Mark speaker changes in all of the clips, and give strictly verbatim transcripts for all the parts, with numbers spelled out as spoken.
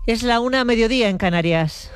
Speaker 1: Es la una a mediodía en Canarias.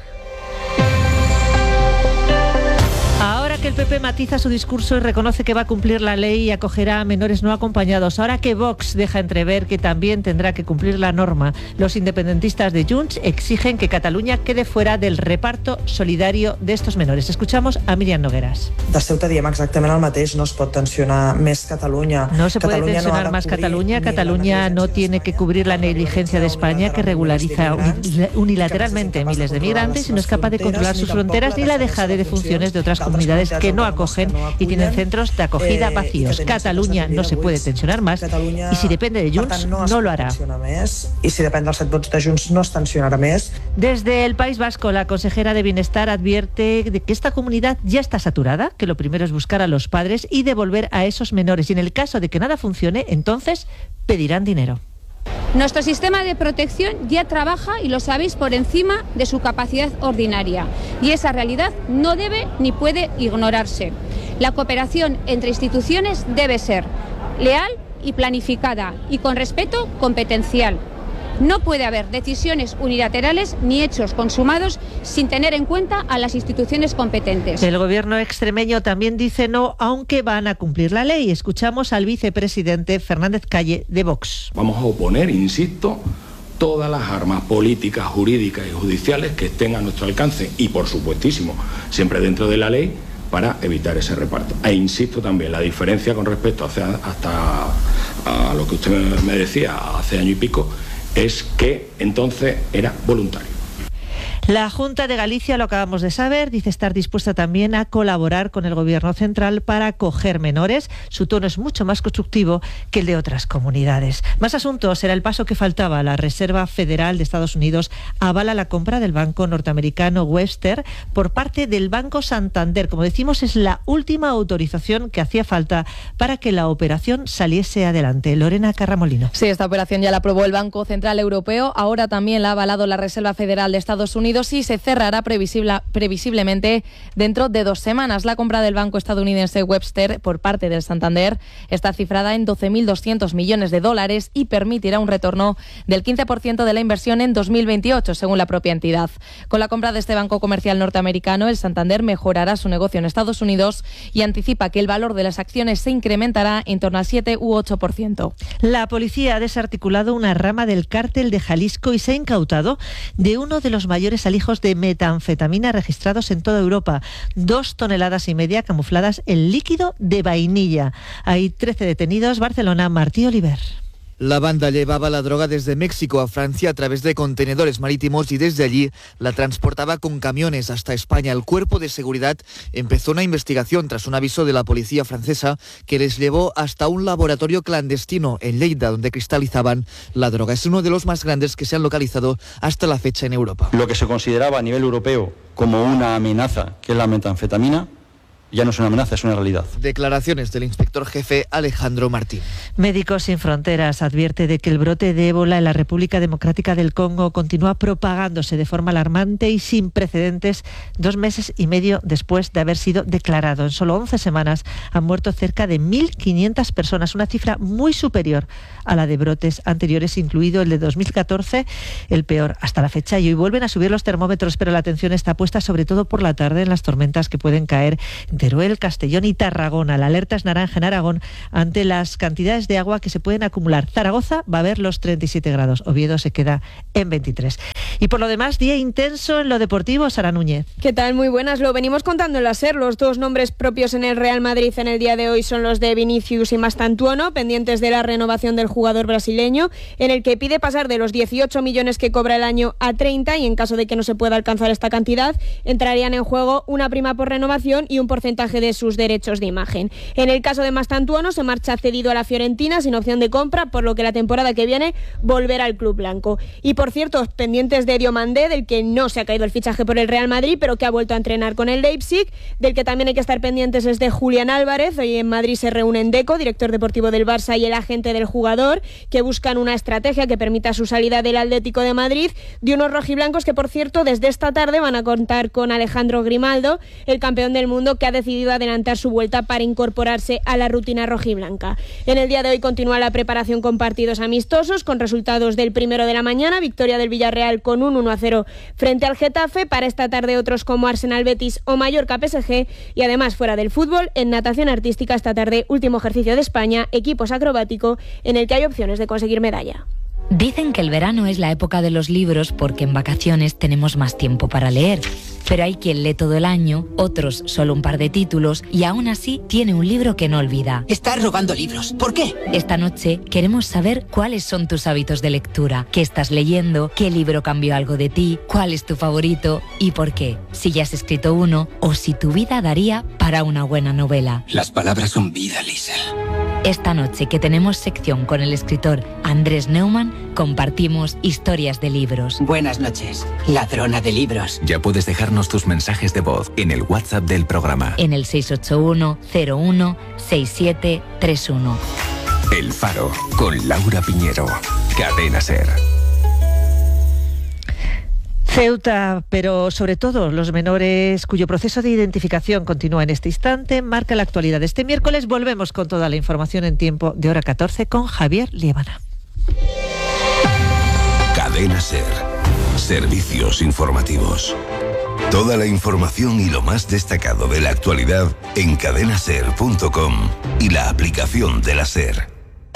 Speaker 1: Ahora que el P P matiza su discurso y reconoce que va a cumplir la ley y acogerá a menores no acompañados, ahora que Vox deja entrever que también tendrá que cumplir la norma, los independentistas de Junts exigen que Cataluña quede fuera del reparto solidario de estos menores. Escuchamos a Míriam Nogueras.
Speaker 2: De Ceuta diem exactament el mateix, no es pot tensionar més Catalunya.
Speaker 1: No se puede
Speaker 2: Catalunya
Speaker 1: tensionar
Speaker 2: no
Speaker 1: más Cataluña. Cataluña no tiene que cubrir la negligencia de España, que regulariza unilateralmente miles de migrantes y no es capaz de controlar sus fronteras, ni la dejadez de funciones de otras comunidades que no acogen y tienen centros de acogida vacíos. Cataluña no se puede tensionar más y si depende de Junts no lo hará.
Speaker 2: Y si depende dels set vots de Junts no es tensionarà més.
Speaker 1: Desde el País Vasco, la consejera de Bienestar advierte de que esta comunidad ya está saturada, que lo primero es buscar a los padres y devolver a esos menores. Y en el caso de que nada funcione, entonces pedirán dinero.
Speaker 3: Nuestro sistema de protección ya trabaja, y lo sabéis, por encima de su capacidad ordinaria. Y esa realidad no debe ni puede ignorarse. La cooperación entre instituciones debe ser leal y planificada, y con respeto competencial. No puede haber decisiones unilaterales ni hechos consumados sin tener en cuenta a las instituciones competentes.
Speaker 1: El gobierno extremeño también dice no, aunque van a cumplir la ley. Escuchamos al vicepresidente Fernández Calle de Vox.
Speaker 4: Vamos a oponer, insisto, todas las armas políticas, jurídicas y judiciales que estén a nuestro alcance y, por supuestísimo, siempre dentro de la ley, para evitar ese reparto. E insisto también, la diferencia con respecto hace, hasta a lo que usted me decía hace año y pico, es que entonces era voluntario.
Speaker 1: La Junta de Galicia, lo acabamos de saber, dice estar dispuesta también a colaborar con el Gobierno central para acoger menores. Su tono es mucho más constructivo que el de otras comunidades. Más asuntos. Era el paso que faltaba. La Reserva Federal de Estados Unidos avala la compra del banco norteamericano Webster por parte del Banco Santander. Como decimos, es la última autorización que hacía falta para que la operación saliese adelante. Lorena Carramolino.
Speaker 5: Sí, esta operación ya la aprobó el Banco Central Europeo. Ahora también la ha avalado la Reserva Federal de Estados Unidos y se cerrará previsible, previsiblemente dentro de dos semanas. La compra del banco estadounidense Webster por parte del Santander está cifrada en doce mil doscientos millones de dólares y permitirá un retorno del quince por ciento de la inversión en dos mil veintiocho, según la propia entidad. Con la compra de este banco comercial norteamericano, el Santander mejorará su negocio en Estados Unidos y anticipa que el valor de las acciones se incrementará en torno al siete u ocho por ciento.
Speaker 1: La policía ha desarticulado una rama del cártel de Jalisco y se ha incautado de uno de los mayores alijos de metanfetamina registrados en toda Europa. Dos toneladas y media camufladas en líquido de vainilla. Hay trece detenidos. Barcelona, Martí Oliver.
Speaker 6: La banda llevaba la droga desde México a Francia a través de contenedores marítimos y desde allí la transportaba con camiones hasta España. El cuerpo de seguridad empezó una investigación tras un aviso de la policía francesa que les llevó hasta un laboratorio clandestino en Lleida, donde cristalizaban la droga. Es uno de los más grandes que se han localizado hasta la fecha en Europa.
Speaker 7: Lo que se consideraba a nivel europeo como una amenaza, que es la metanfetamina, ya no es una amenaza, es una realidad.
Speaker 6: Declaraciones del inspector jefe Alejandro Martín.
Speaker 1: Médicos Sin Fronteras advierte de que el brote de ébola en la República Democrática del Congo continúa propagándose de forma alarmante y sin precedentes dos meses y medio después de haber sido declarado. En solo once semanas han muerto cerca de mil quinientas personas, una cifra muy superior a la de brotes anteriores, incluido el de dos mil catorce, el peor hasta la fecha. Y hoy vuelven a subir los termómetros, pero la atención está puesta sobre todo por la tarde en las tormentas que pueden caer en Teruel, Castellón y Tarragona. La alerta es naranja en Aragón ante las cantidades de agua que se pueden acumular. Zaragoza va a ver los treinta y siete grados, Oviedo se queda en veintitrés. Y por lo demás, día intenso en lo deportivo. Sara Núñez.
Speaker 8: ¿Qué tal? Muy buenas. Lo venimos contando en la SER. Los dos nombres propios en el Real Madrid en el día de hoy son los de Vinicius y Mastantuono, pendientes de la renovación del jugador brasileño, en el que pide pasar de los dieciocho millones que cobra el año a treinta, y en caso de que no se pueda alcanzar esta cantidad, entrarían en juego una prima por renovación y un porcentaje de sus derechos de imagen. En el caso de Mastantuono, se marcha cedido a la Fiorentina sin opción de compra, por lo que la temporada que viene volverá al club blanco. Y por cierto, pendientes de Diomandé, del que no se ha caído el fichaje por el Real Madrid, pero que ha vuelto a entrenar con el Leipzig. Del que también hay que estar pendientes es de Julián Álvarez. Hoy en Madrid se reúnen Deco, director deportivo del Barça, y el agente del jugador, que buscan una estrategia que permita su salida del Atlético de Madrid, de unos rojiblancos que, por cierto, desde esta tarde van a contar con Alejandro Grimaldo, el campeón del mundo, que ha decidido adelantar su vuelta para incorporarse a la rutina rojiblanca. En el día de hoy continúa la preparación con partidos amistosos, con resultados del primero de la mañana, victoria del Villarreal con un uno a cero frente al Getafe. Para esta tarde otros como Arsenal Betis o Mallorca P S G, y además fuera del fútbol, en natación artística esta tarde último ejercicio de España, equipos acrobático, en el que hay opciones de conseguir medalla.
Speaker 9: Dicen que el verano es la época de los libros porque en vacaciones tenemos más tiempo para leer. Pero hay quien lee todo el año, otros solo un par de títulos y aún así tiene un libro que no olvida.
Speaker 10: Está robando libros. ¿Por qué?
Speaker 9: Esta noche queremos saber cuáles son tus hábitos de lectura, qué estás leyendo, qué libro cambió algo de ti, cuál es tu favorito y por qué. Si ya has escrito uno o si tu vida daría para una buena novela.
Speaker 10: Las palabras son vida, Liesl.
Speaker 9: Esta noche que tenemos sección con el escritor Andrés Neumann, compartimos historias de libros.
Speaker 10: Buenas noches, ladrona de libros.
Speaker 11: Ya puedes dejarnos tus mensajes de voz en el WhatsApp del programa.
Speaker 9: En el seis ocho uno cero uno seis siete tres uno.
Speaker 11: El Faro, con Laura Piñero. Cadena SER.
Speaker 1: Ceuta, pero sobre todo los menores cuyo proceso de identificación continúa en este instante, marca la actualidad de este miércoles. Volvemos con toda la información en tiempo de hora catorce con Javier Liébana.
Speaker 12: Cadena SER. Servicios informativos. Toda la información y lo más destacado de la actualidad en cadena ser punto com y la aplicación de la SER.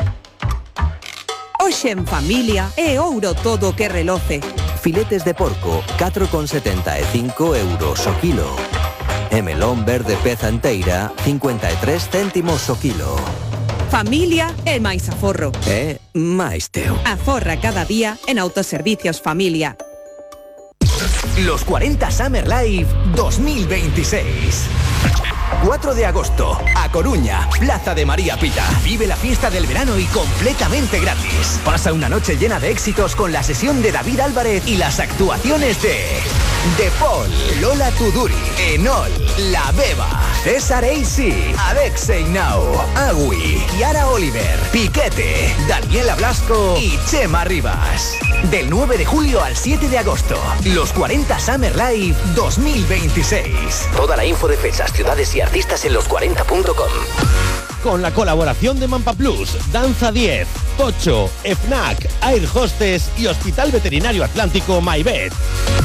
Speaker 13: Hoxe en familia é ouro todo que reloce.
Speaker 14: Filetes de porco, catro con setenta e cinco euros o kilo. E melón verde peza enteira, cincuenta e tres céntimos o kilo.
Speaker 13: Familia é máis aforro.
Speaker 14: É máis teu.
Speaker 13: Aforra cada día en Autoservicios Familia.
Speaker 15: Los cuarenta Summer Live dos mil veintiséis. cuatro de agosto, A Coruña, Plaza de María Pita. Vive la fiesta del verano y completamente gratis. Pasa una noche llena de éxitos con la sesión de David Álvarez y las actuaciones de De Paul, Lola Tuduri, Enol, La Beba, César Eisi, Alexei Nau, Agui, Yara Oliver, Piquete, Daniela Blasco y Chema Rivas. Del nueve de julio al siete de agosto, los cuarenta Summer Live dos mil veintiséis.
Speaker 16: Toda la info de fechas, ciudades y artistas en los cuarenta punto com.
Speaker 17: Con la colaboración de Mampa Plus, Danza diez, Pocho, FNAC, Air Hostess y Hospital Veterinario Atlántico MyVet.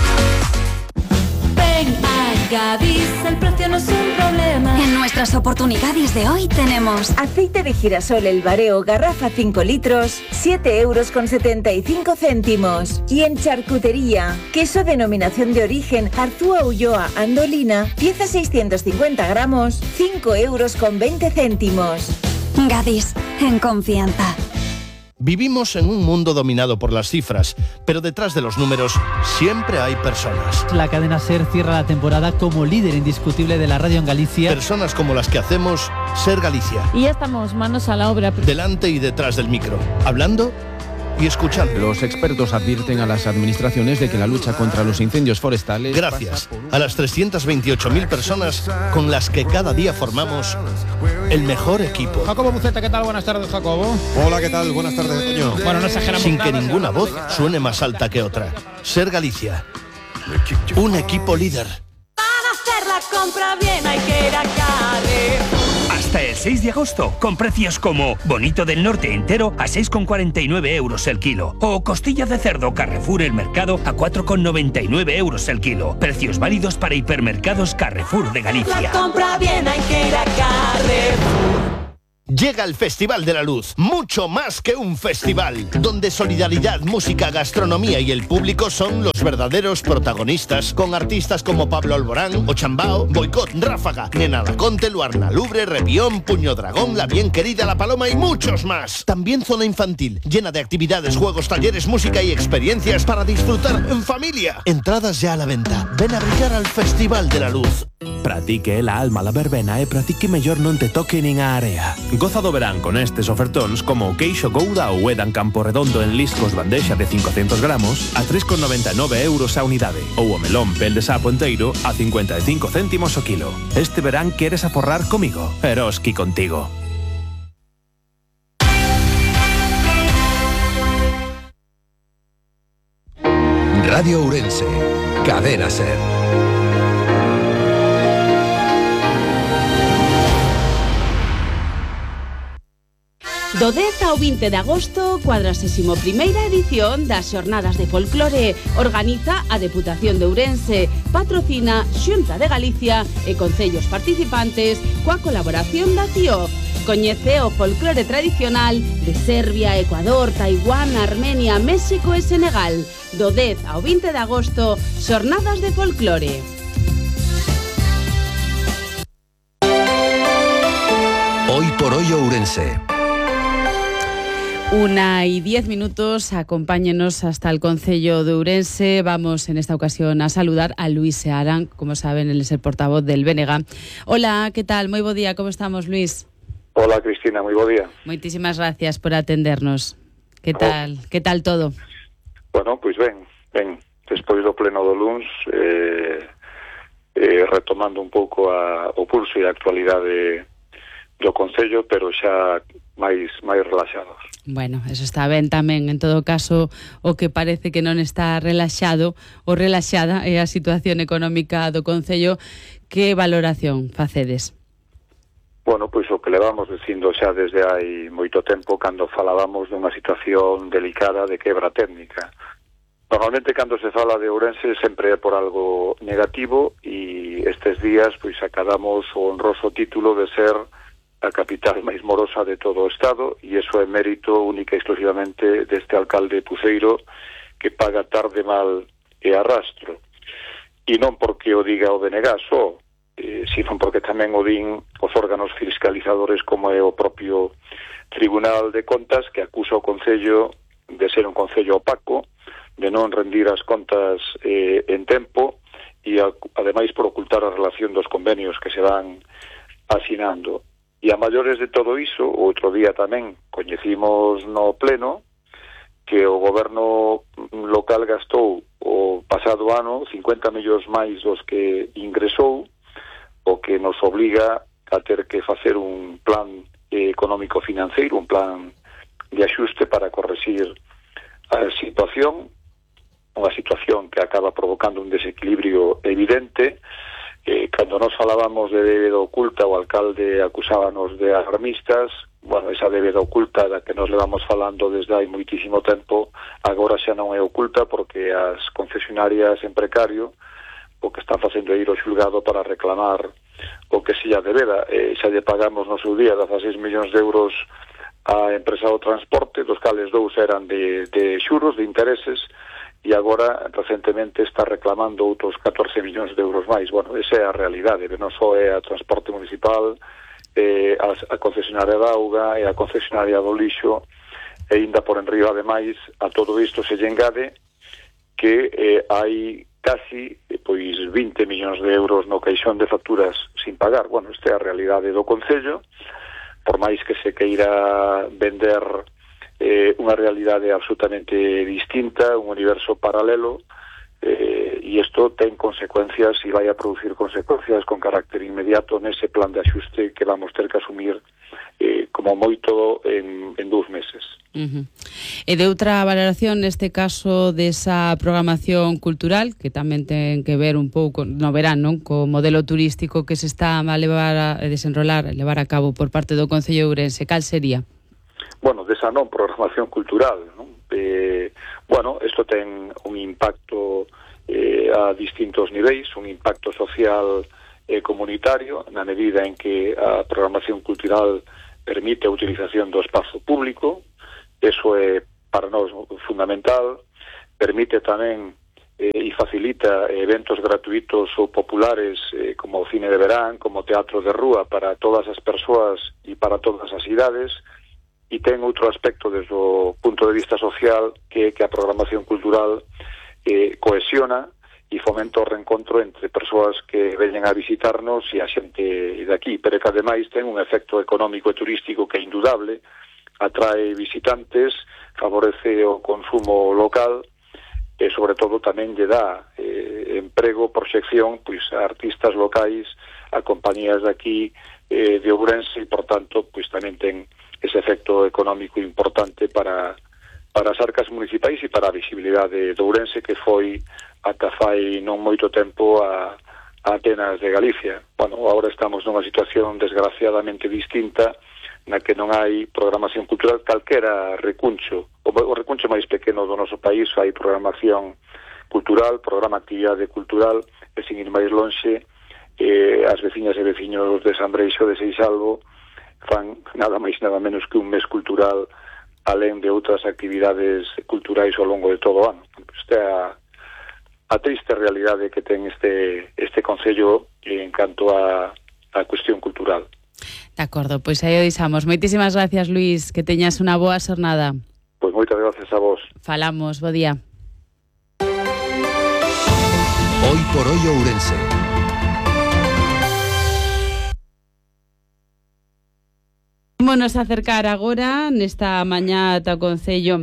Speaker 18: Ven a Gadis, el precio no es un problema.
Speaker 19: En nuestras oportunidades de hoy tenemos aceite de girasol El Bareo, garrafa cinco litros, siete euros con setenta y cinco céntimos. Y en charcutería, queso denominación de origen Arzúa Ulloa Andolina, pieza seiscientos cincuenta gramos, cinco euros con veinte céntimos.
Speaker 18: Gadis, en confianza.
Speaker 17: Vivimos en un mundo dominado por las cifras, pero detrás de los números siempre hay personas.
Speaker 20: La cadena SER cierra la temporada como líder indiscutible de la radio en Galicia.
Speaker 17: Personas como las que hacemos SER Galicia.
Speaker 21: Y ya estamos manos a la obra.
Speaker 17: Delante y detrás del micro, hablando y escuchando.
Speaker 22: Los expertos advierten a las administraciones de que la lucha contra los incendios forestales...
Speaker 17: Gracias a las trescientas veintiocho mil personas con las que cada día formamos el mejor equipo.
Speaker 23: Jacobo Buceta, ¿qué tal? Buenas tardes, Jacobo.
Speaker 24: Hola, ¿qué tal? Buenas tardes, Toño.
Speaker 23: Bueno, no exageramos.
Speaker 17: Sin que ninguna voz suene más alta que otra. SER Galicia. Un equipo líder.
Speaker 18: Para hacer la compra bien hay que ir a Carrefour.
Speaker 25: Hasta el seis de agosto, con precios como bonito del norte entero a seis con cuarenta y nueve euros el kilo. O costilla de cerdo Carrefour El Mercado a cuatro con noventa y nueve euros el kilo. Precios válidos para hipermercados Carrefour de Galicia.
Speaker 18: La compra bien hay que ir a Carrefour.
Speaker 17: Llega el Festival de la Luz, mucho más que un festival, donde solidaridad, música, gastronomía y el público son los verdaderos protagonistas, con artistas como Pablo Alborán, Ochambao, Boicot, Ráfaga, Nena Laconte, Luarna Lubre, Repión, Puño Dragón, La Bien Querida, La Paloma y muchos más. También zona infantil, llena de actividades, juegos, talleres, música y experiencias para disfrutar en familia. Entradas ya a la venta. Ven a brillar al Festival de la Luz.
Speaker 26: Pratique la alma la verbena e pratique mellor non te toque nin a area. Goza do verán con estes ofertóns como o queixo Gouda ou Edan Campo Redondo en liscos bandexa de cincocentos gramos a tres con noventa e nove euros a unidade ou o melón pel de sapo enteiro a cincuenta e cinco céntimos o kilo. Este verán queres aforrar comigo? Eroski contigo.
Speaker 12: Radio Ourense, Cadena SER.
Speaker 2: Do dez ao vinte de agosto, cuadragésimo primeira edición das Xornadas de Folclore. Organiza a Deputación de Ourense, patrocina Xunta de Galicia e concellos participantes coa colaboración da C I O. Coñece o folclore tradicional de Serbia, Ecuador, Taiwán, Armenia, México e Senegal. Do dez ao vinte de agosto, Xornadas de Folclore.
Speaker 3: Hoy por hoy Ourense.
Speaker 2: Una y diez minutos, acompáñenos hasta el concello de Ourense. Vamos en esta ocasión a saludar a Luis Searán, como saben, él es el portavoz del B N G. Hola, ¿qué tal? Moi bo día, como estamos, Luis?
Speaker 4: Hola, Cristina, moi bo día.
Speaker 2: Moitísimas gracias por atendernos. Que tal, que tal todo?
Speaker 4: Bueno, pois ben, ben, despois do pleno do luns, eh, eh, retomando un pouco a, o pulso e a actualidade do concello, pero xa máis máis relaxados.
Speaker 2: Bueno, eso está ben tamén. En todo caso, o que parece que non está relaxado ou relaxada é a situación económica do concello. Que valoración facedes?
Speaker 4: Bueno, pois o que levamos dicindo xa desde hai moito tempo cando falábamos dunha situación delicada de quebra técnica. Normalmente cando se fala de Ourense sempre é por algo negativo e estes días pois acadamos o honroso título de ser a capital máis morosa de todo o Estado, e iso é mérito única e exclusivamente deste alcalde Puceiro, que paga tarde, mal e arrastro. E non porque o diga o B N G só, eh, sino porque tamén o din os órganos fiscalizadores como é o propio Tribunal de Contas, que acusa o Concello de ser un Concello opaco, de non rendir as contas eh, en tempo, e ademais por ocultar a relación dos convenios que se van asinando. E a maiores de todo iso, outro día tamén coñecimos no pleno que o goberno local gastou o pasado ano cincuenta millóns máis dos que ingresou, o que nos obliga a ter que facer un plan económico financeiro, un plan de axuste para correxir a situación, unha situación que acaba provocando un desequilibrio evidente. Eh, cando nos falábamos de débeda oculta, o alcalde acusábanos de alarmistas. Bueno, esa débeda oculta da que nos levamos falando desde hai moitísimo tempo, agora xa non é oculta porque as concesionarias en precario o que están facendo é ir ao xulgado para reclamar o que se lla debeda. Eh, xa lle pagamos no seu día dezaseis millóns de euros á empresa do transporte, dos cales dous eran de, de xuros, de intereses, e agora recentemente está reclamando outros catorce millóns de euros máis. Bueno, esa é a realidade, non só é a transporte municipal, eh, a, a concesionaria da auga e a concesionaria do lixo, e ainda por enriba ademais a todo isto se lle engade que eh, hai casi eh, pois vinte millóns de euros no caixón de facturas sin pagar. Bueno, esta é a realidade do concello, por máis que se queira vender Eh, unha realidade absolutamente distinta, un universo paralelo, eh, e isto ten consecuencias e vai a producir consecuencias con carácter inmediato nese plan de axuste que vamos ter que asumir eh, como moito en, en dous meses.
Speaker 2: Uh-huh. E de outra valoración neste caso desa programación cultural que tamén ten que ver un pouco no verán, non? Co modelo turístico que se está a levar a desenrolar, a levar a cabo por parte do Concello de Ourense, cal sería?
Speaker 4: Bueno, desa non programación cultural, non? Eh, bueno, isto ten un impacto eh, a distintos niveis, un impacto social e comunitario, na medida en que a programación cultural permite a utilización do espazo público, eso é para nós fundamental, permite tamén eh, e facilita eventos gratuitos ou populares eh, como o cine de verán, como o teatro de rúa para todas as persoas e para todas as idades. E ten outro aspecto desde o punto de vista social, que é que a programación cultural eh, cohesiona e fomenta o reencontro entre persoas que veñen a visitarnos e a xente de aquí, pero que ademais ten un efecto económico e turístico que é indudable, atrae visitantes, favorece o consumo local e sobre todo tamén lle dá eh, emprego, proxección pois, a artistas locais, a compañías de aquí eh, de Ourense, e por tanto pois tamén ten ese efecto económico importante para, para as arcas municipais e para a visibilidade de Ourense, que foi ata fai non moito tempo a, a Atenas de Galicia. Bueno, agora estamos nunha situación desgraciadamente distinta, na que non hai programación cultural, calquera recuncho, o, o recuncho máis pequeno do noso país, hai programación cultural, programa actividade cultural, e sin ir máis lonxe, eh, as veciñas e veciños de San Breixo de Seixalbo fan nada máis nada menos que un mes cultural, alén de outras actividades culturais ao longo de todo o ano. Esta é a, a triste realidade que ten este, este Concello en canto a, a cuestión cultural.
Speaker 2: De acordo, pois aí o deixamos. Moitísimas gracias, Luís, que teñas unha boa xornada.
Speaker 4: Pois moitas gracias a vos.
Speaker 2: Falamos, bo día.
Speaker 3: Hoy por hoy Ourense.
Speaker 2: Vamos a acercar agora nesta mañá ata o Concello.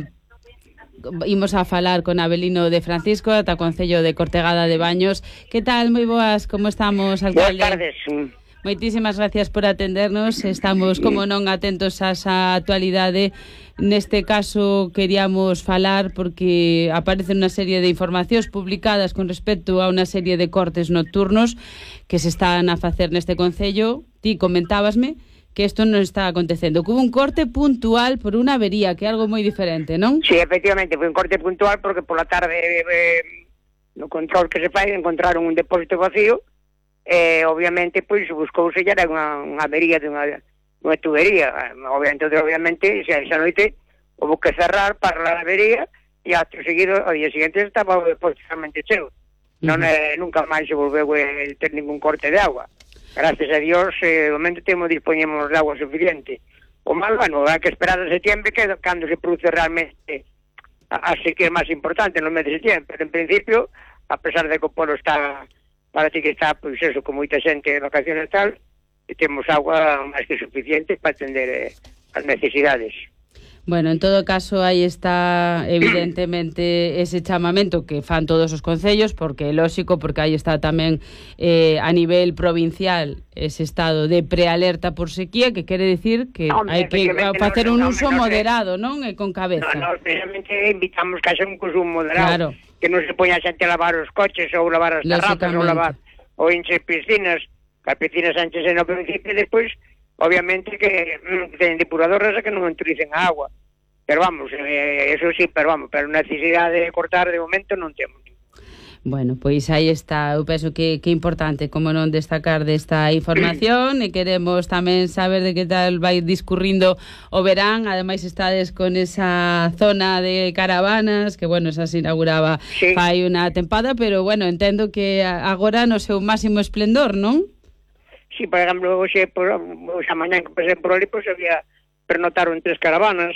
Speaker 2: Imos a falar con Abelino de Francisco ata o Concello de Cortegada de Baños. Que tal? Moi boas, como estamos, alcalde?
Speaker 5: Boas tardes.
Speaker 2: Moitísimas gracias por atendernos. Estamos, como non, atentos a esa actualidade. Neste caso queríamos falar porque aparece unha serie de informacións publicadas con respecto a unha serie de cortes nocturnos que se están a facer neste Concello. Ti comentábasme que isto non está acontecendo, que hubo un corte puntual por unha avería, que é algo moi diferente, non?
Speaker 5: Sí, efectivamente, foi un corte puntual porque por la tarde eh, no control que se fai encontraron un depósito vacío e, eh, obviamente, pois, buscouse ya era unha, unha avería de unha, unha tubería. Obviamente, obviamente, xa esa noite houve que cerrar para a avería e acto seguido, ao día siguiente estaba o depósito totalmente cheo. Uh-huh. Non, eh, nunca máis se volveu a ter ningún corte de agua. Gracias a Dios, eh, de momento temos, dispoñemos de agua suficiente. O mal, bueno, hai que esperar a septiembre, que cando se produce realmente a, a sequía máis importante no mes de septiembre. Pero, en principio, a pesar de que o polo está, parece que está, pois eso, con moita xente de vacaciones e tal, e temos agua máis que suficiente para atender eh, as necesidades.
Speaker 2: Bueno, en todo caso, aí está evidentemente ese chamamento que fan todos os concellos, porque é lóxico, porque aí está tamén eh, a nivel provincial ese estado de prealerta por sequía, que quere decir que no, hai que facer un uso no, moderado, non? E con cabeza.
Speaker 5: No, no, precisamente invitamos que haxa un consumo moderado, claro. Que non se poña a xente a lavar os coches ou lavar as terrazas ou lavar ou encher piscinas, que as piscinas anches no principio e despois obviamente que mm, ten depuradoras que non autoricen a agua. Pero vamos, eh, eso sí, pero vamos, pero necesidade de cortar de momento non temos.
Speaker 2: Bueno, pois aí está, eu penso que que importante, como non, destacar desta información e queremos tamén saber de que tal vai discurrindo o verán. Ademais estades con esa zona de caravanas, que bueno, esa se inauguraba sí. Fai unha tempada, pero bueno, entendo que agora no seu máximo esplendor, non?
Speaker 5: Sí, por exemplo, hoxe, por, hoxe a mañan que pasei por ali, pois había, pernotaron tres caravanas.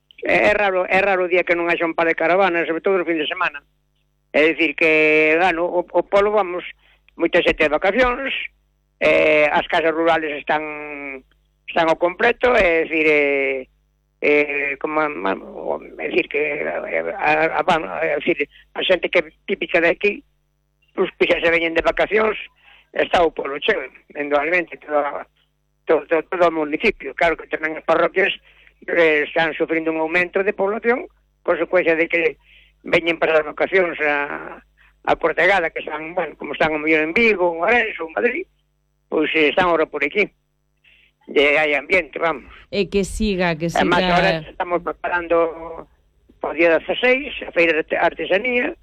Speaker 5: É raro, é raro o día que non haxa un par de caravanas, sobre todo o fin de semana. É dicir que, bueno, o, o polo, vamos, moita xente de vacacións, eh, as casas rurales están están ao completo, é dicir, eh, eh, como, é dicir que a, a, a, a, dicir, a xente que é típica de aquí, os que xa se veñen de vacacións, está o polo cheo, indudablemente, todo, todo, todo, todo o municipio. Claro que tamén as parroquias eh, están sufrindo un aumento de población, consecuencia de que veñen para as vacacións a, a Cortegada, que están, bueno, como están o mellor en Vigo, en Ourense ou en Madrid, pois eh, están ahora por aquí. E hai ambiente, vamos.
Speaker 2: E que siga, que siga...
Speaker 5: Además, ahora estamos preparando para o día dieciséis, a Feira de Artesanía,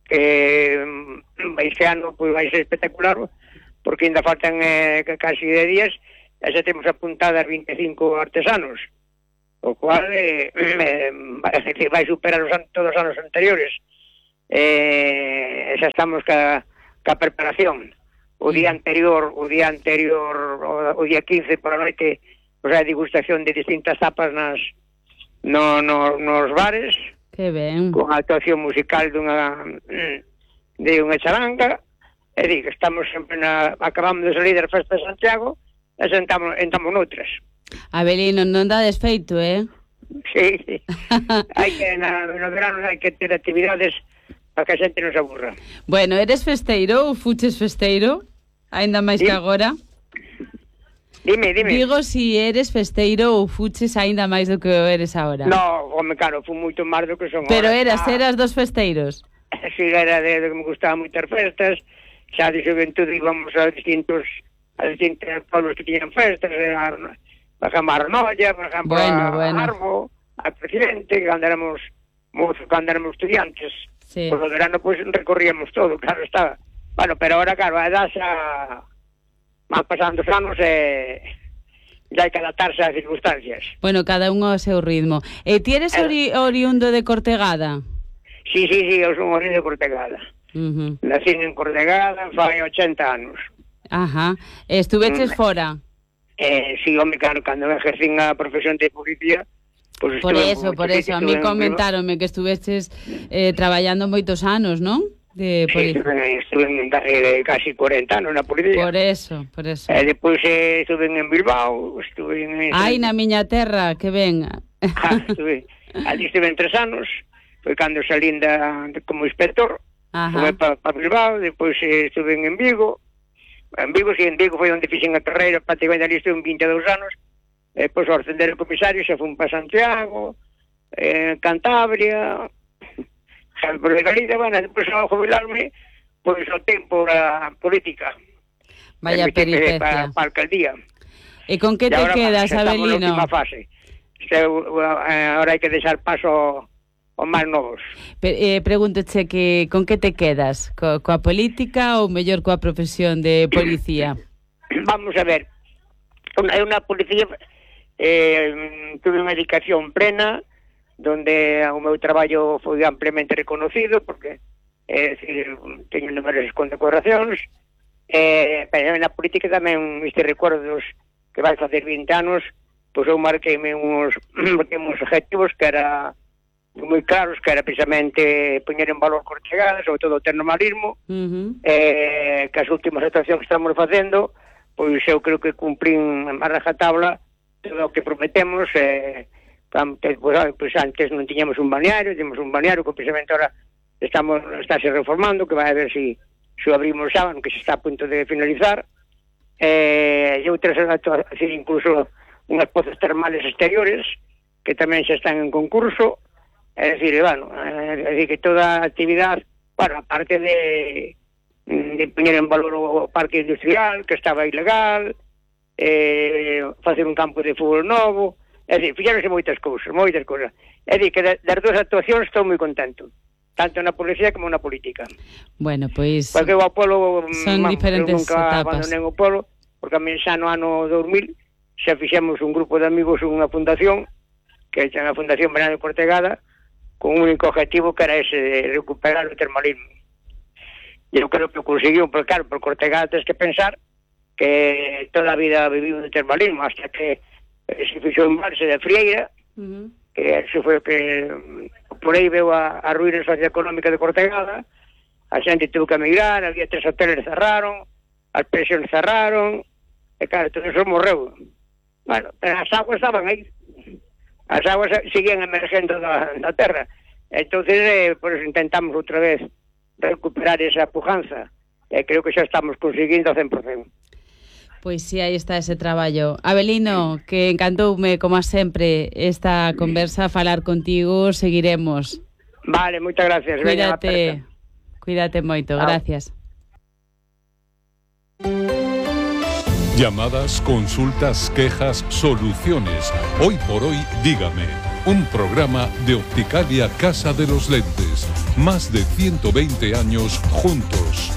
Speaker 5: que este ano pois, vai ser espectacular, porque ainda faltan eh, casi de días, e xa temos apuntadas vinte e cinco artesanos, o cual eh, eh, vai superar os anos, todos os anos anteriores. Eh, xa estamos ca, ca preparación. O día anterior, o día anterior, o, o día quince por a noite, o sea, degustación de distintas tapas nas no, no, nos bares.
Speaker 2: Que ben.
Speaker 5: Con a actuación musical dunha de unha charanga. E digo, estamos sempre na, acabamos de salir da Festa de Santiago e sentamos, entramos noutras.
Speaker 2: Abelino, non dá desfeito, eh?
Speaker 5: Sí, sí. Hai que, na, no verano hai que ter actividades para que a xente non se aburra.
Speaker 2: Bueno, eres festeiro ou fuches festeiro? Ainda máis que agora?
Speaker 5: Dime, dime.
Speaker 2: Digo, si eres festeiro ou fuches ainda máis do que eres agora.
Speaker 5: No, home, claro, fui moito máis do que son
Speaker 2: Pero
Speaker 5: ahora.
Speaker 2: eras, ah. eras dos festeiros?
Speaker 5: Sí, era de, de que me gustaban moitas festas. Xa de xuventude íbamos a distintos a distintos pueblos que tiñan festas, a, por ejemplo, a Arnolla, por ejemplo,
Speaker 2: bueno,
Speaker 5: a
Speaker 2: bueno.
Speaker 5: Arbo, a Presidente, cando éramos mozos, cando éramos estudiantes,
Speaker 2: sí.
Speaker 5: Por o verano, pois, pues, recorríamos todo, claro, estaba. Bueno, pero ahora, claro, a edad xa van pasando os anos e ya hai que adaptarse ás circunstancias.
Speaker 2: Bueno, cada un ao seu ritmo. E ti eres ori oriundo de Cortegada?
Speaker 5: Sí, sí, sí, eu son oriundo de Cortegada.
Speaker 2: Uh -huh.
Speaker 5: Nací en Cortegada fai ochenta anos.
Speaker 2: Ajá. Estuveches
Speaker 5: Mm.
Speaker 2: fora?
Speaker 5: Eh, sí, home, claro, cando exercín a profesión de policía, pues
Speaker 2: por
Speaker 5: estuve
Speaker 2: eso,
Speaker 5: en
Speaker 2: por eso, a mí comentáronme que estuveches eh, traballando moitos anos, non? De
Speaker 5: sí, estuve, estuve en eh, casi cuarenta anos na policía.
Speaker 2: Por eso, por eso.
Speaker 5: E eh, depois eh, estuve en Bilbao, estuve en...
Speaker 2: Ai, na miña terra, que ben.
Speaker 5: Ah, estuve, ali estuve en tres anos, foi cando salín da, de, como inspector, fui para pa Bilbao, depois eh, estuve en Vigo, en Vigo, si sí, en Vigo foi onde fixen a carreira, prácticamente ali estuve vinte e dous anos, e depois ao ascender o comisario xa fui para Santiago, eh, Cantabria, por de Galicia, bueno, depois ao jubilarme, pois o tempo a política.
Speaker 2: Vaya peripecia.
Speaker 5: Para pa alcaldía.
Speaker 2: E con que te quedas, Abelino?
Speaker 5: Estamos na última fase. Este, ahora hai que deixar paso aos máis novos.
Speaker 2: Pe eh, pregúntoche que con que te quedas? Co coa política ou mellor coa profesión de policía?
Speaker 5: Vamos a ver. É unha policía... Eh, tuve unha dedicación plena donde o meu traballo foi ampliamente reconocido porque é dicir, teño numerosas condecoracións eh, pero na política tamén este recuerdos que vai facer vinte anos pois eu marqueime uns, uns objetivos que era moi claros, que era precisamente poñer en valor Cortegada, sobre todo o termalismo uh -huh. eh, que as últimas actuacións que estamos facendo pois eu creo que cumplín a rajatabla todo o que prometemos eh, Pues, pues antes non tiñamos un balneario, temos un balneario que precisamente ahora estamos estáse reformando, que vai a ver si, si abrimos xa, que se está a punto de finalizar. Eh, e outras, decir, incluso unhas pozas termales exteriores que tamén xa están en concurso. É dicir, bueno, é dicir que toda a actividade, bueno, aparte de de poñer en valor o parque industrial, que estaba ilegal, eh, facer un campo de fútbol novo. É dicir, fixeronse moitas cousas, moitas cousas. É dicir, que das dúas actuacións estou moi contento, tanto na policía como na política.
Speaker 2: Bueno, pois...
Speaker 5: Porque o polo...
Speaker 2: Son
Speaker 5: vamos,
Speaker 2: diferentes
Speaker 5: nunca
Speaker 2: etapas.
Speaker 5: abandoné o polo, porque a mí xa no ano dos mil xa fixemos un grupo de amigos unha fundación, que é a Fundación Verano de Cortegada, con un único objetivo que era ese, de recuperar o termalismo. E eu creo que o conseguiu, porque claro, por Cortegada tens que pensar que toda a vida viviu no termalismo, hasta que se fixou en Balse de Frieira, uh -huh. que eso foi o que por aí veo a, a ruína socioeconómica de Cortegada, a xente tuvo que emigrar, había tres hoteles cerraron, as pensións cerraron, e claro, todo eso morreu. Bueno, as aguas estaban aí, as aguas seguían emergendo da, da terra, entonces eh, por eso intentamos outra vez recuperar esa pujanza, e creo que xa estamos conseguindo ao cen por cento.
Speaker 2: Pois sí, aí está ese traballo. Abelino, que encantoume, como sempre, esta conversa, falar contigo, seguiremos.
Speaker 5: Vale, moitas gracias.
Speaker 2: Cuídate, cuídate moito, ah. gracias.
Speaker 6: Llamadas, consultas, quejas, soluciones. Hoy por hoy, dígame. Un programa de Opticalia Casa de los Lentes. Más de ciento veinte años juntos.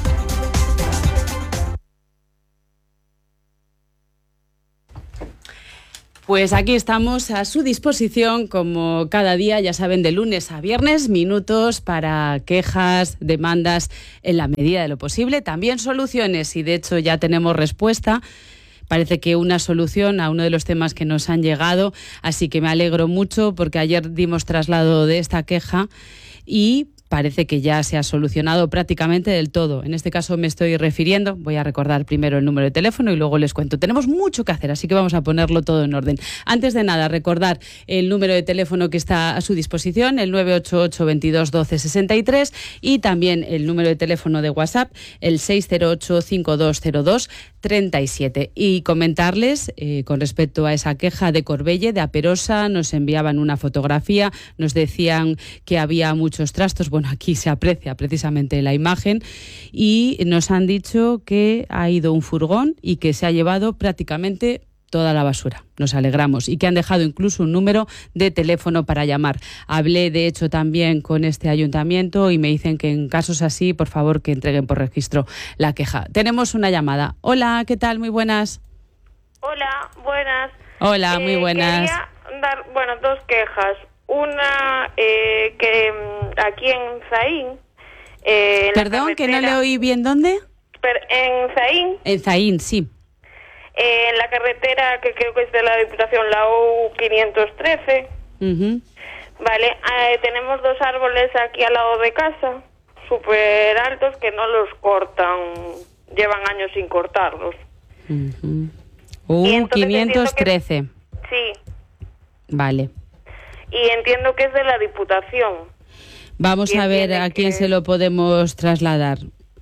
Speaker 2: Pues aquí estamos a su disposición, como cada día, ya saben, de lunes a viernes, minutos para quejas, demandas en la medida de lo posible, también soluciones, y de hecho ya tenemos respuesta. Parece que una solución a uno de los temas que nos han llegado, así que me alegro mucho porque ayer dimos traslado de esta queja y parece que ya se ha solucionado prácticamente del todo. En este caso me estoy refiriendo, voy a recordar primero el número de teléfono y luego les cuento. Tenemos mucho que hacer, así que vamos a ponerlo todo en orden. Antes de nada, recordar el número de teléfono que está a su disposición, el nueve ocho ocho, veintidós, doce, sesenta y tres, y también el número de teléfono de WhatsApp, el seis cero ocho, cincuenta y dos cero dos, treinta y siete. Y comentarles, eh, con respecto a esa queja de Corbelle, de Aperosa, nos enviaban una fotografía, nos decían que había muchos trastos. Bueno, aquí se aprecia precisamente la imagen, y nos han dicho que ha ido un furgón y que se ha llevado prácticamente toda la basura. Nos alegramos. Y que han dejado incluso un número de teléfono para llamar. Hablé, de hecho, también con este ayuntamiento y me dicen que en casos así, por favor, que entreguen por registro la queja. Tenemos una llamada. Hola, ¿qué tal? Muy buenas.
Speaker 1: Hola, buenas.
Speaker 2: Hola, muy buenas.
Speaker 1: Quería dar, bueno, dos quejas. Una eh, que aquí en Zaín... Eh,
Speaker 2: Perdón, que no le oí bien. ¿Dónde?
Speaker 1: Per, en Zaín.
Speaker 2: En Zaín, sí.
Speaker 1: Eh, en la carretera que creo que es de la Diputación, la U quinientos trece.
Speaker 2: Uh-huh.
Speaker 1: Vale, eh, tenemos dos árboles aquí al lado de casa, súper altos, que no los cortan, llevan años sin cortarlos.
Speaker 2: Uh-huh. U quinientos trece.
Speaker 1: Sí.
Speaker 2: Vale.
Speaker 1: Y entiendo que es de la Diputación.
Speaker 2: Vamos a ver a quién que... se lo podemos trasladar.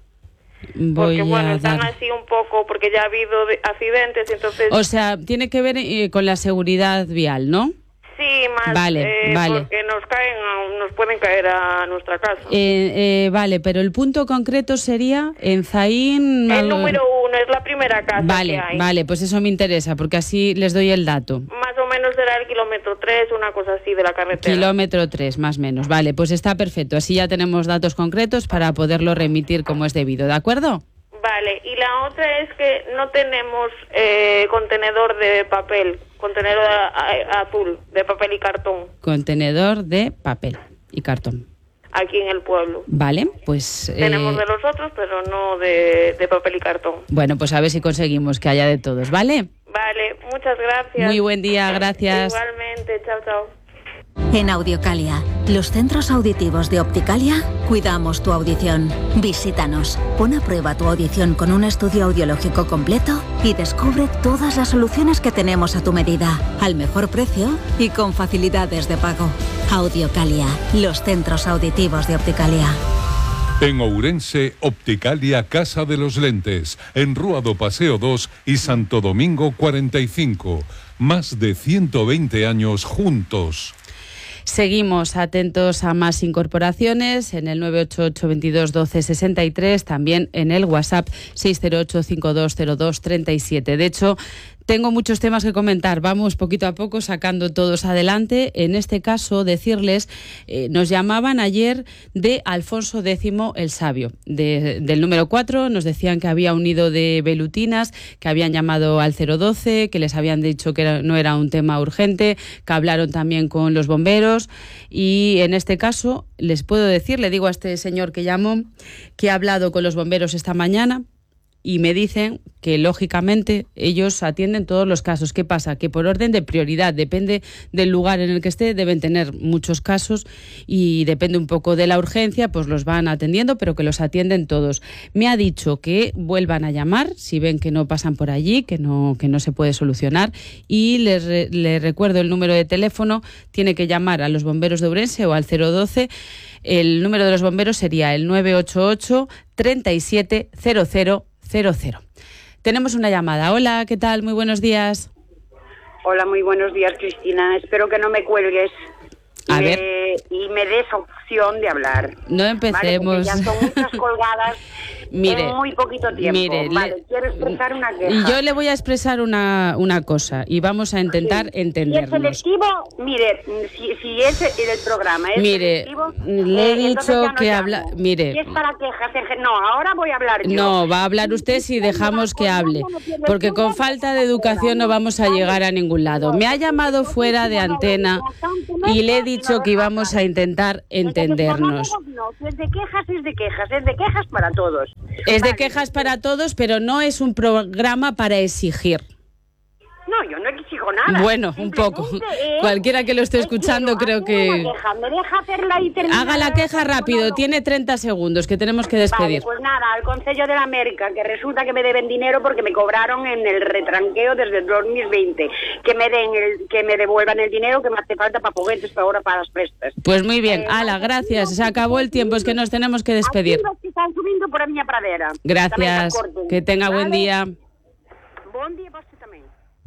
Speaker 2: Voy
Speaker 1: porque bueno,
Speaker 2: a
Speaker 1: están
Speaker 2: dar...
Speaker 1: así un poco, porque ya ha habido de accidentes, entonces...
Speaker 2: O sea, tiene que ver eh, con la seguridad vial, ¿no?
Speaker 1: Sí, más,
Speaker 2: vale,
Speaker 1: eh,
Speaker 2: vale.
Speaker 1: porque nos caen, nos pueden caer a nuestra casa.
Speaker 2: Eh, eh, vale, pero el punto concreto sería en Zaín...
Speaker 1: El número uno, es la primera casa
Speaker 2: vale,
Speaker 1: que hay.
Speaker 2: Vale, pues eso me interesa, porque así les doy el dato.
Speaker 1: Más o menos será el kilómetro tres, una cosa así de la carretera.
Speaker 2: Kilómetro tres, más o menos. Vale, pues está perfecto. Así ya tenemos datos concretos para poderlo remitir como es debido, ¿de acuerdo?
Speaker 1: Vale, y la otra es que no tenemos eh, contenedor de papel, contenedor a, a, azul, de papel y cartón.
Speaker 2: Contenedor de papel y cartón.
Speaker 1: Aquí en el pueblo.
Speaker 2: Vale, pues...
Speaker 1: Tenemos
Speaker 2: eh...
Speaker 1: de los otros, pero no de, de papel y cartón.
Speaker 2: Bueno, pues a ver si conseguimos que haya de todos, ¿vale?
Speaker 1: Vale, muchas gracias.
Speaker 2: Muy buen día, gracias.
Speaker 1: Igualmente, chao, chao.
Speaker 7: En Audiocalia, los centros auditivos de Opticalia, cuidamos tu audición. Visítanos, pon a prueba tu audición con un estudio audiológico completo y descubre todas las soluciones que tenemos a tu medida, al mejor precio y con facilidades de pago. Audiocalia, los centros auditivos de Opticalia.
Speaker 6: En Ourense, Opticalia Casa de los Lentes, en Rúa do Paseo dos y Santo Domingo cuarenta y cinco. Más de ciento veinte años juntos.
Speaker 2: Seguimos atentos a más incorporaciones en el nueve ocho ocho, veintidós, doce, sesenta y tres, también en el WhatsApp seis cero ocho, cincuenta y dos cero dos, treinta y siete. De hecho, tengo muchos temas que comentar. Vamos poquito a poco sacando todos adelante. En este caso, decirles, eh, nos llamaban ayer de Alfonso X el Sabio, de, del número cuatro. Nos decían que había un nido de velutinas, que habían llamado al cero doce, que les habían dicho que era, no era un tema urgente, que hablaron también con los bomberos. Y en este caso, les puedo decir, le digo a este señor que llamó, que ha hablado con los bomberos esta mañana, y me dicen que, lógicamente, ellos atienden todos los casos. ¿Qué pasa? Que por orden de prioridad, depende del lugar en el que esté, deben tener muchos casos y depende un poco de la urgencia, pues los van atendiendo, pero que los atienden todos. Me ha dicho que vuelvan a llamar si ven que no pasan por allí, que no, que no se puede solucionar, y les, re, les recuerdo el número de teléfono. Tiene que llamar a los bomberos de Ourense o al cero doce. El número de los bomberos sería el nueve ocho ocho, treinta y siete, cero cero cero cero. Tenemos una llamada. Hola, ¿qué tal? Muy buenos días.
Speaker 8: Hola, muy buenos días, Cristina. Espero que no me cuelgues y,
Speaker 2: a
Speaker 8: me,
Speaker 2: ver.
Speaker 8: y me des opción de hablar.
Speaker 2: No empecemos.
Speaker 8: Vale, ya son muchas colgadas
Speaker 2: mire,
Speaker 8: en muy poquito tiempo.
Speaker 2: Mire,
Speaker 8: vale,
Speaker 2: le,
Speaker 8: quiero expresar una queja.
Speaker 2: Yo le voy a expresar una, una cosa y vamos a intentar
Speaker 8: sí.
Speaker 2: entendernos.
Speaker 8: Si es selectivo, mire, si, si es el programa es
Speaker 2: mire,
Speaker 8: selectivo...
Speaker 2: le he
Speaker 8: eh,
Speaker 2: dicho
Speaker 8: no
Speaker 2: que
Speaker 8: llamo.
Speaker 2: habla... Mire...
Speaker 8: Si es para quejas... En... No, ahora voy a hablar yo.
Speaker 2: No, va a hablar usted si dejamos que hable. Porque con falta de educación no vamos a llegar a ningún lado. Me ha llamado fuera de antena y le he dicho que íbamos a intentar entendernos.
Speaker 8: No, es de quejas, es de quejas, es de quejas para todos.
Speaker 2: Es de quejas para todos, pero no es un programa para exigir.
Speaker 8: No, yo no exijo nada.
Speaker 2: Bueno, un poco. Eh, Cualquiera que lo esté escuchando creo que...
Speaker 8: Queja. ¿Me deja hacerla y terminar?
Speaker 2: Haga la queja rápido, tiene treinta segundos, que tenemos que despedir.
Speaker 8: Vale, pues nada, al Concello de la América, que resulta que me deben dinero porque me cobraron en el retranqueo desde el dos mil veinte. Que me den el, que me devuelvan el dinero que me hace falta para juguetes, para ahora para las prestas.
Speaker 2: Pues muy bien,
Speaker 8: eh,
Speaker 2: ala, gracias. Se acabó el tiempo, es que nos tenemos que despedir.
Speaker 8: Aquí están subiendo por a miña pradera.
Speaker 2: Gracias, que tenga buen día.
Speaker 8: Buen día, vos también.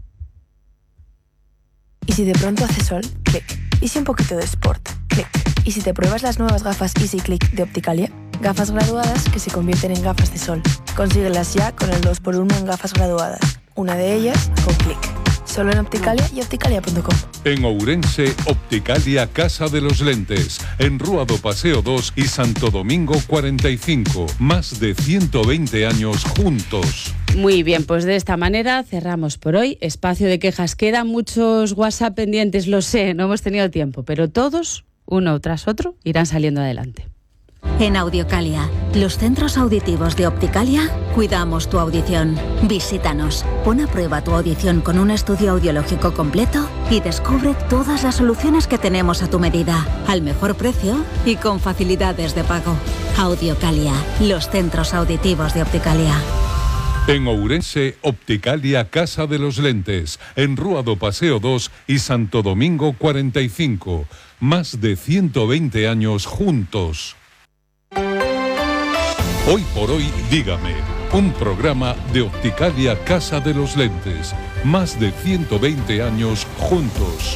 Speaker 9: Y si de pronto hace sol, clic. Y si un poquito de sport, clic. Y si te pruebas las nuevas gafas Easy Click de Opticalia, gafas graduadas que se convierten en gafas de sol. Consíguelas ya con el dos por uno en gafas graduadas. Una de ellas con clic. Solo en Opticalia y opticalia punto com.
Speaker 6: En Ourense, Opticalia Casa de los Lentes. En Rúa do Paseo dos y Santo Domingo cuarenta y cinco. Más de ciento veinte años juntos.
Speaker 2: Muy bien, pues de esta manera cerramos por hoy. Espacio de quejas. Quedan muchos WhatsApp pendientes, lo sé, no hemos tenido tiempo, pero todos, uno tras otro, irán saliendo adelante.
Speaker 7: En Audiocalia, los centros auditivos de Opticalia, cuidamos tu audición. Visítanos, pon a prueba tu audición con un estudio audiológico completo y descubre todas las soluciones que tenemos a tu medida, al mejor precio y con facilidades de pago. Audiocalia, los centros auditivos de Opticalia.
Speaker 6: En Ourense, Opticalia Casa de los Lentes. En Rúa do Paseo dos y Santo Domingo cuarenta y cinco. Más de ciento veinte años juntos. Hoy por hoy, dígame, un programa de Opticalia Casa de los Lentes. Más de ciento veinte años juntos.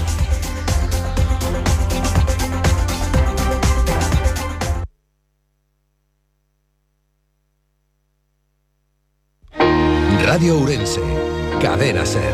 Speaker 3: Radio Ourense, Cadena Ser.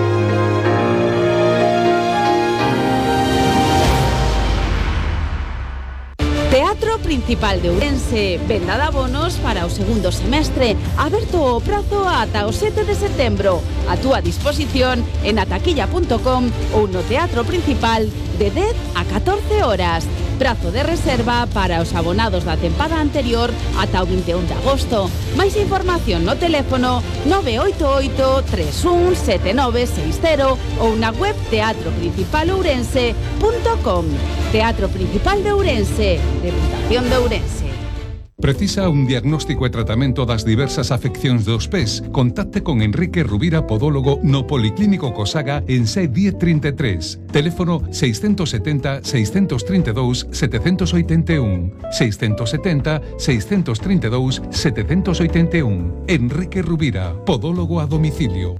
Speaker 2: Teatro Principal de Ourense, venda de abonos para o segundo semestre, aberto o prazo ata o sete de setembro. A túa disposición en ataquilla punto com ou no Teatro Principal de dez a catorce horas. Prazo de reserva para os abonados da tempada anterior ata o vinte e un de agosto. Máis información no teléfono nove oito oito, tres un sete nove seis cero ou na web teatro principal ourense punto com. Teatro Principal de Ourense, Deputación de Ourense.
Speaker 6: Precisa un diagnóstico e tratamento das diversas afeccións dos pés? Contacte con Enrique Rubira, podólogo no Policlínico Cosaga en C diez treinta e tres. Teléfono seiscentos setenta, seiscentos treinta e dous, setecentos oitenta e un. seiscentos setenta, seiscentos treinta e dous, setecentos oitenta e un. Enrique Rubira, podólogo a domicilio.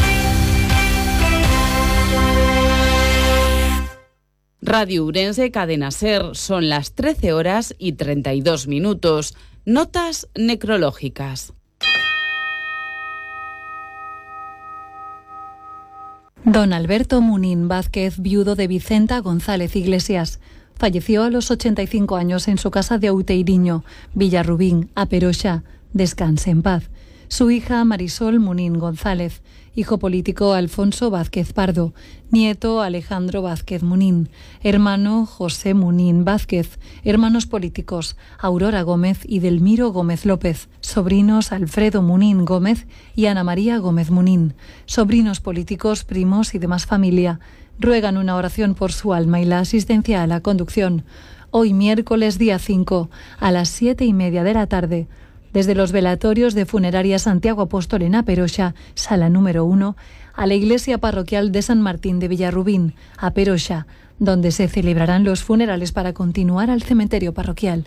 Speaker 2: Radio Ourense, Cadena Ser, son las trece horas y treinta y dos minutos. Notas necrológicas.
Speaker 10: Don Alberto Munín Vázquez, viudo de Vicenta González Iglesias, falleció a los ochenta y cinco años en su casa de Outeiriño, Villarrubín, A Peroxa. Descanse en paz. Su hija Marisol Munín González, hijo político Alfonso Vázquez Pardo, nieto Alejandro Vázquez Munín, hermano José Munín Vázquez, hermanos políticos Aurora Gómez y Delmiro Gómez López, sobrinos Alfredo Munín Gómez y Ana María Gómez Munín, sobrinos políticos, primos y demás familia. Ruegan una oración por su alma y la asistencia a la conducción. Hoy miércoles día cinco, a las siete y media de la tarde, desde los velatorios de Funeraria Santiago Apóstol en A Peroxa, sala número uno, a la iglesia parroquial de San Martín de Villarrubín, A Peroxa, donde se celebrarán los funerales para continuar al cementerio parroquial.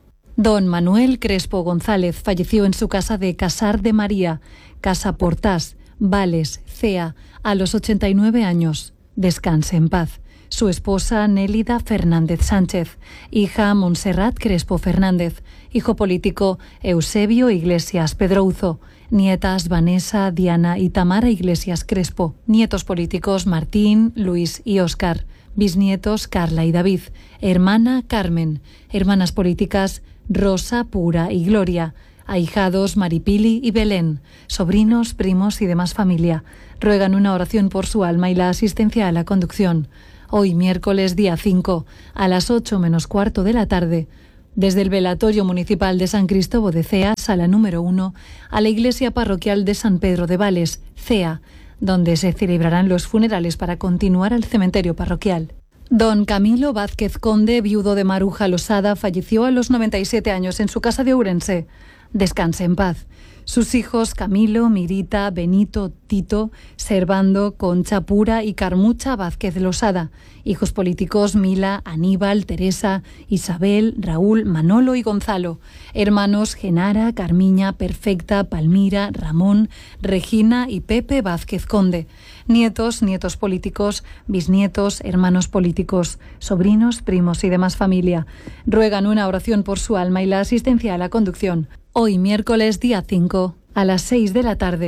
Speaker 10: Don Manuel Crespo González falleció en su casa de Casar de María, Casa Portás, Vales, Cea, a los ochenta y nueve años. Descanse en paz. Su esposa Nélida Fernández Sánchez, hija Montserrat Crespo Fernández, hijo político Eusebio Iglesias Pedrouzo, nietas Vanessa, Diana y Tamara Iglesias Crespo, nietos políticos Martín, Luis y Óscar, bisnietos Carla y David, hermana Carmen, hermanas políticas Rosa, Pura y Gloria, ahijados Maripili y Belén, sobrinos, primos y demás familia. Ruegan una oración por su alma y la asistencia a la conducción. Hoy miércoles día cinco, a las ocho menos cuarto de la tarde, desde el velatorio municipal de San Cristóbal de Cea, sala número uno, a la iglesia parroquial de San Pedro de Vales, Cea, donde se celebrarán los funerales para continuar al cementerio parroquial. Don Camilo Vázquez Conde, viudo de Maruja Losada, falleció a los noventa y siete años en su casa de Ourense. Descanse en paz. Sus hijos Camilo, Mirita, Benito, Tito, Servando, Concha Pura y Carmucha Vázquez Losada. Hijos políticos Mila, Aníbal, Teresa, Isabel, Raúl, Manolo y Gonzalo. Hermanos Genara, Carmiña, Perfecta, Palmira, Ramón, Regina y Pepe Vázquez Conde. Nietos, nietos políticos, bisnietos, hermanos políticos, sobrinos, primos y demás familia. Ruegan una oración por su alma y la asistencia a la conducción. Hoy miércoles día cinco, a las seis de la tarde,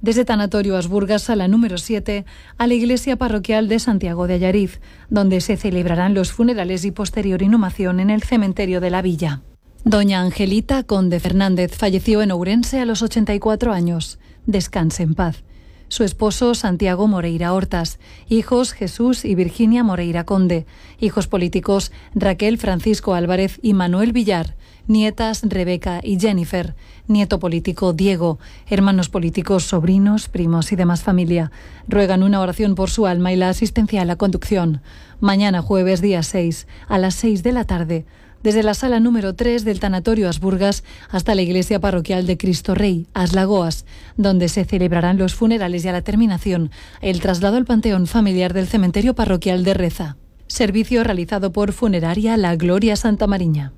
Speaker 10: Desde Tanatorio Asburgas, sala número siete, a la iglesia parroquial de Santiago de Allariz, donde se celebrarán los funerales y posterior inhumación en el cementerio de la villa. Doña Angelita Conde Fernández falleció en Ourense a los ochenta y cuatro años. Descanse en paz. Su esposo, Santiago Moreira Hortas. Hijos, Jesús y Virginia Moreira Conde. Hijos políticos, Raquel Francisco Álvarez y Manuel Villar. Nietas, Rebeca y Jennifer. Nieto político, Diego. Hermanos políticos, sobrinos, primos y demás familia. Ruegan una oración por su alma y la asistencia a la conducción. Mañana jueves, día seis, a las seis de la tarde, desde la sala número tres del Tanatorio Asburgas hasta la iglesia parroquial de Cristo Rey, Aslagoas, donde se celebrarán los funerales y a la terminación el traslado al panteón familiar del cementerio parroquial de Reza. Servicio realizado por Funeraria La Gloria Santa Mariña.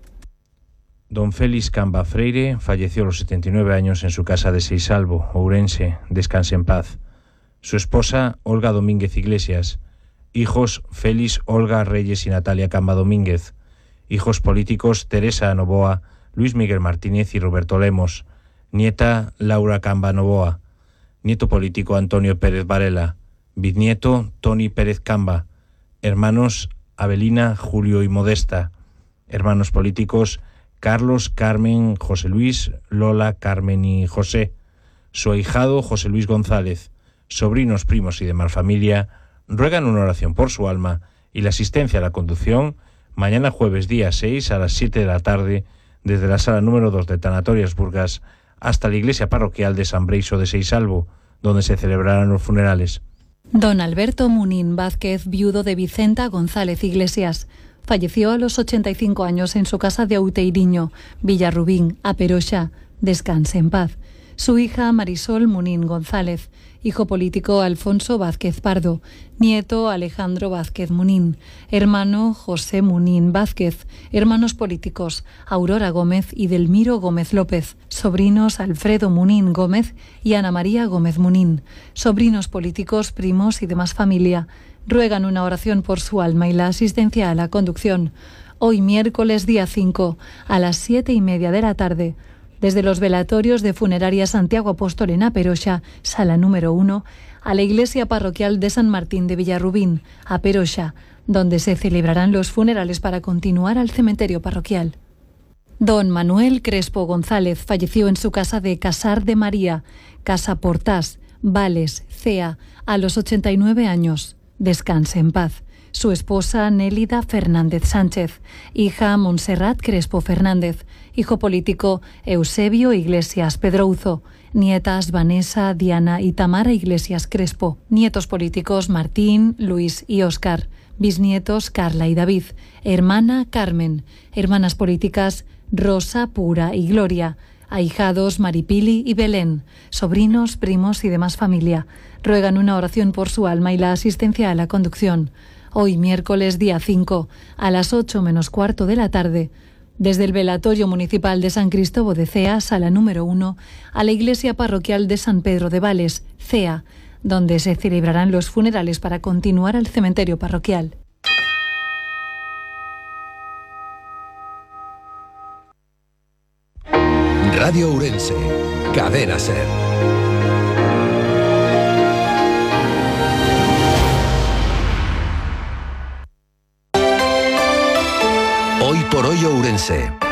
Speaker 11: Don Félix Camba Freire falleció a los setenta y nueve años en su casa de Seisalvo, Ourense. Descanse en paz. Su esposa, Olga Domínguez Iglesias. Hijos, Félix, Olga Reyes y Natalia Camba Domínguez. Hijos políticos, Teresa Novoa, Luis Miguel Martínez y Roberto Lemos. Nieta, Laura Camba Novoa. Nieto político, Antonio Pérez Varela. Bisnieto, Tony Pérez Camba. Hermanos, Abelina, Julio y Modesta. Hermanos políticos, Carlos, Carmen, José Luis, Lola, Carmen y José. Su ahijado, José Luis González. Sobrinos, primos y demás familia ruegan una oración por su alma y la asistencia a la conducción mañana jueves día seis a las siete de la tarde desde la sala número dos de Tanatorio Asburgas hasta la iglesia parroquial de San Breiso de Seisalvo, donde se celebrarán los funerales.
Speaker 10: Don Alberto Munín Vázquez, viudo de Vicenta González Iglesias, falleció a los ochenta y cinco años en su casa de Outeiriño, Villarrubín, A Peroxa. Descanse en paz. Su hija Marisol Munín González, hijo político Alfonso Vázquez Pardo, nieto Alejandro Vázquez Munín, hermano José Munín Vázquez, hermanos políticos Aurora Gómez y Delmiro Gómez López, sobrinos Alfredo Munín Gómez y Ana María Gómez Munín, sobrinos políticos, primos y demás familia. Ruegan una oración por su alma y la asistencia a la conducción. Hoy miércoles día cinco, a las siete y media de la tarde, desde los velatorios de Funeraria Santiago Apóstol en A Peroxa, sala número uno, a la iglesia parroquial de San Martín de Villarrubín, A Peroxa, donde se celebrarán los funerales para continuar al cementerio parroquial. Don Manuel Crespo González falleció en su casa de Casar de María, Casa Portás, Vales, Cea, a los ochenta y nueve años. Descanse en paz. Su esposa Nélida Fernández Sánchez, hija Montserrat Crespo Fernández, hijo político Eusebio Iglesias Pedrouzo, nietas Vanessa, Diana y Tamara Iglesias Crespo, nietos políticos Martín, Luis y Óscar, bisnietos Carla y David, hermana Carmen, hermanas políticas Rosa, Pura y Gloria, ahijados Maripili y Belén, sobrinos, primos y demás familia. Ruegan una oración por su alma y la asistencia a la conducción. Hoy miércoles día cinco, a las ocho menos cuarto de la tarde, desde el velatorio municipal de San Cristóbal de Cea, sala número uno, a la iglesia parroquial de San Pedro de Vales, Cea, donde se celebrarán los funerales para continuar al cementerio parroquial.
Speaker 3: Radio Ourense, Cadena SER. Hoy por hoy Ourense.